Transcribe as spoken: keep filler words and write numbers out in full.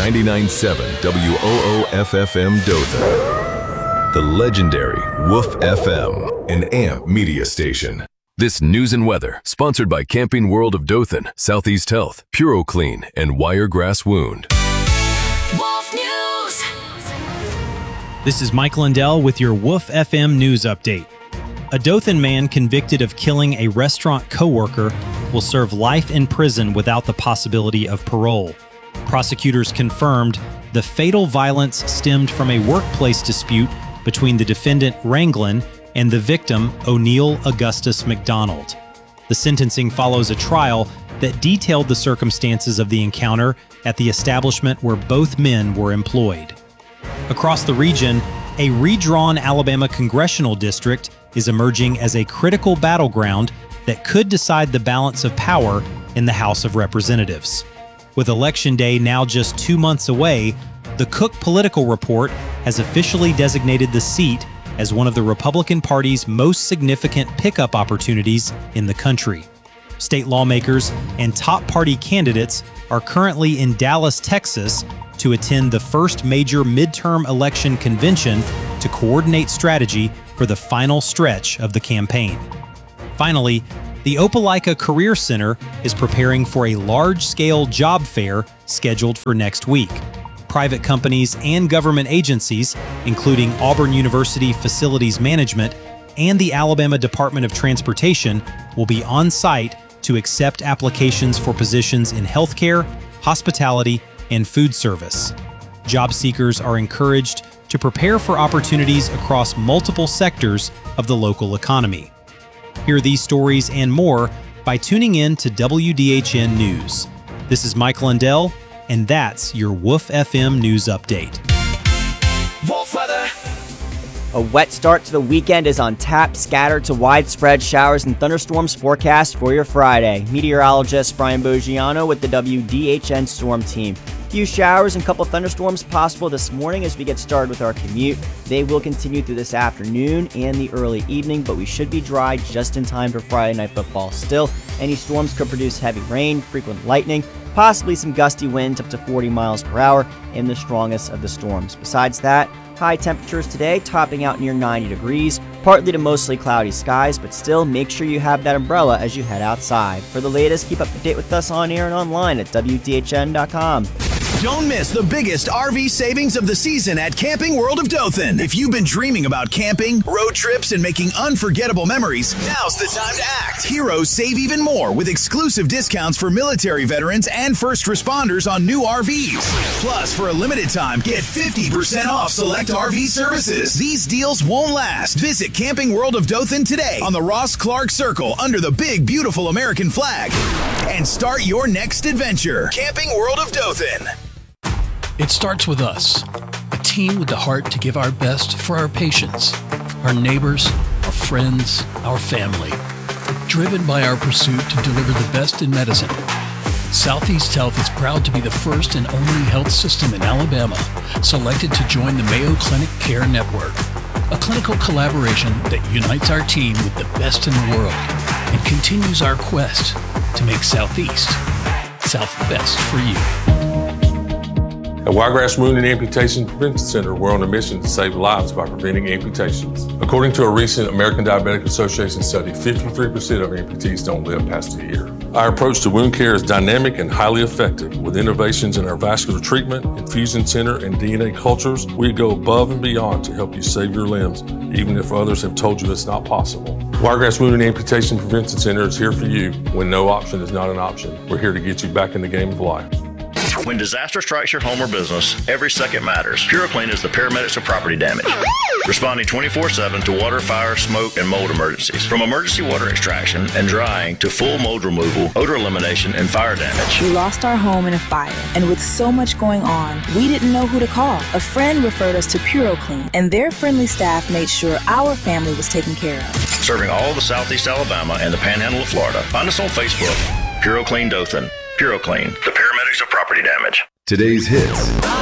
ninety-nine point seven W O O F F M Dothan. The legendary Woof F M, an A M P media station. This news and weather, sponsored by Camping World of Dothan, Southeast Health, PuroClean, and Wiregrass Wound. Wolf News. This is Mike Lindell with your Woof F M news update. A Dothan man convicted of killing a restaurant coworker will serve life in prison without the possibility of parole. Prosecutors confirmed the fatal violence stemmed from a workplace dispute between the defendant Ranglin and the victim O'Neill Augustus McDonald. The sentencing follows a trial that detailed the circumstances of the encounter at the establishment where both men were employed. Across the region, a redrawn Alabama congressional district is emerging as a critical battleground that could decide the balance of power in the House of Representatives. With Election Day now just two months away, the Cook Political Report has officially designated the seat as one of the Republican Party's most significant pickup opportunities in the country. State lawmakers and top party candidates are currently in Dallas, Texas, to attend the first major midterm election convention to coordinate strategy for the final stretch of the campaign. Finally, the Opelika Career Center is preparing for a large-scale job fair scheduled for next week. Private companies and government agencies, including Auburn University Facilities Management and the Alabama Department of Transportation, will be on site to accept applications for positions in healthcare, hospitality, and food service. Job seekers are encouraged to prepare for opportunities across multiple sectors of the local economy. Hear these stories and more by tuning in to W D H N News. This is Mike Lindell, and that's your Woof F M News Update. Wolf weather. A wet start to the weekend is on tap, scattered to widespread showers and thunderstorms forecast for your Friday. Meteorologist Brian Boggiano with the W D H N Storm Team. Few showers and couple thunderstorms possible this morning as we get started with our commute. They will continue through this afternoon and the early evening, but we should be dry just in time for Friday Night Football. Still, any storms could produce heavy rain, frequent lightning, possibly some gusty winds up to forty miles per hour in the strongest of the storms. Besides that, high temperatures today topping out near ninety degrees, partly to mostly cloudy skies, but still make sure you have that umbrella as you head outside. For the latest, keep up to date with us on air and online at W D H N dot com. Don't miss the biggest R V savings of the season at Camping World of Dothan. If you've been dreaming about camping, road trips, and making unforgettable memories, now's the time to act. Heroes save even more with exclusive discounts for military veterans and first responders on new R Vs. Plus, for a limited time, get fifty percent off select R V services. These deals won't last. Visit Camping World of Dothan today on the Ross Clark Circle under the big, beautiful American flag. And start your next adventure. Camping World of Dothan. It starts with us, a team with the heart to give our best for our patients, our neighbors, our friends, our family. Driven by our pursuit to deliver the best in medicine, Southeast Health is proud to be the first and only health system in Alabama selected to join the Mayo Clinic Care Network, a clinical collaboration that unites our team with the best in the world and continues our quest to make Southeast South best for you. At Wiregrass Wound and Amputation Prevention Center, we're on a mission to save lives by preventing amputations. According to a recent American Diabetic Association study, fifty-three percent of amputees don't live past a year. Our approach to wound care is dynamic and highly effective. With innovations in our vascular treatment, infusion center, and D N A cultures, we go above and beyond to help you save your limbs, even if others have told you it's not possible. Wiregrass Wound and Amputation Prevention Center is here for you when no option is not an option. We're here to get you back in the game of life. When disaster strikes your home or business, every second matters. PuroClean is the paramedics of property damage, responding twenty-four seven to water, fire, smoke, and mold emergencies. From emergency water extraction and drying to full mold removal, odor elimination, and fire damage. We lost our home in a fire, and with so much going on, we didn't know who to call. A friend referred us to PuroClean, and their friendly staff made sure our family was taken care of. Serving all of Southeast Alabama and the Panhandle of Florida. Find us on Facebook, PuroClean Dothan. PuroClean, the paramedics of property damage. Today's hits.